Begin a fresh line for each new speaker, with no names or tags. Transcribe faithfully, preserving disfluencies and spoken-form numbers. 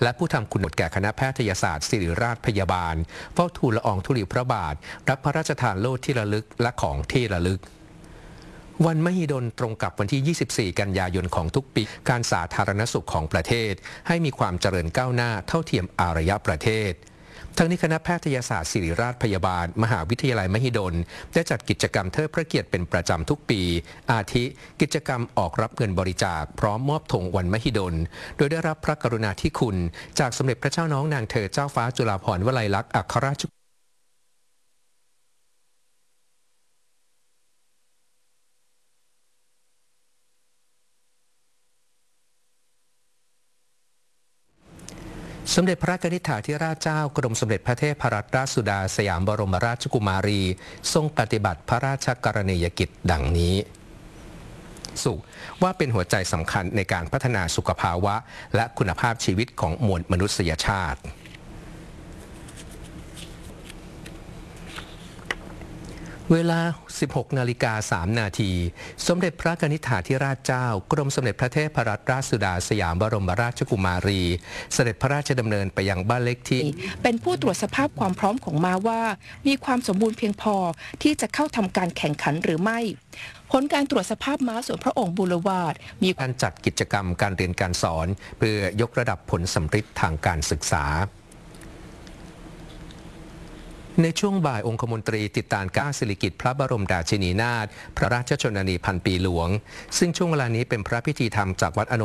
และผู้ทำคุณบทแก่คณะแพทยศาสตร์ศิริราชพยาบาลเฝ้าทูลละอองธุลีพระบาทรับพระราชทานโล่ที่ระลึกและของที่ระลึกวันมหิดลตรงกับวันที่ ยี่สิบสี่ กันยายนของทุกปีการสาธารณสุขของประเทศให้มีความเจริญก้าวหน้าเท่าเทียมอารยประเทศทั้งนี้คณะแพทยศาสตร์ศิริราชพยาบาลมหาวิทยาลัยมหิดลได้จัดกิจกรรมเทิดพระเกียรติเป็นประจำทุกปีอาทิกิจกรรมออกรับเงินบริจาคพร้อมมอบธงวันมหิดลโดยได้รับพระกรุณาธิคุณจากสมเด็จพระเจ้าน้องนางเธอเจ้าฟ้าจุฬาภรณ์วลัยลักษณ์อัครราชสมเด็จพระนิธิถาธิราชเจ้ากรมสมเด็จพระเทพรัตนราชสุดาสยามบรมราชกุมารีทรงปฏิบัติพระราชกรณียกิจดังนี้สุขว่าเป็นหัวใจสำคัญในการพัฒนาสุขภาวะและคุณภาพชีวิตของมวลมนุษยชาติเวลา สิบหกนาฬิกาสามนาทีสมเด็จพระนิธิถาธิราชเจ้ากรมสมเด็จพระเทพรัตนราชสุดาสยามบรมราชกุมารีเสด็จพระราชดำเนินไปยังบ้านเล็กที่
เป็นผู้ตรวจสภาพความพร้อมของม้าว่ามีความสมบูรณ์เพียงพอที่จะเข้าทำการแข่งขันหรือไม่ผลการตรวจสภาพม้าส่วนพระองค์บูรวาดมี
การจัดกิจกรรมการเรียนการสอนเพื่อยกระดับผลสัมฤทธิ์ทางการศึกษาในช่วงบ่ายองคมนตรีติดตามการสิริกิติ์พระบรมราชินีนาถพระราชชนนีพันปีหลวงซึ่งช่วงเวลานี้เป็นพระพิธีธรรมจากวัดอ